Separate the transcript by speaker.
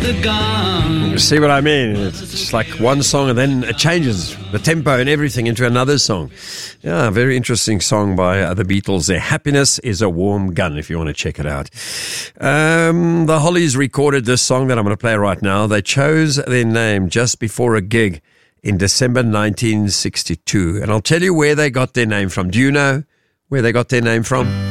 Speaker 1: the gun.
Speaker 2: You see what I mean? It's just like one song and then it changes the tempo and everything into another song. Yeah, very interesting song by the Beatles there. Happiness is a Warm Gun, if you want to check it out. The Hollies recorded this song that I'm going to play right now. They chose their name just before a gig in December 1962. And I'll tell you where they got their name from. Do you know where they got their name from?